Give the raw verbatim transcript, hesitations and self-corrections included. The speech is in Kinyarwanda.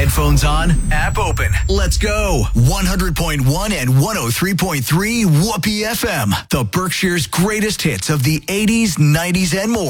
Headphones on, app open. Let's go. one hundred point one and one oh three point three Whoopee F M. The Berkshire's greatest hits of the eighties, nineties, and more.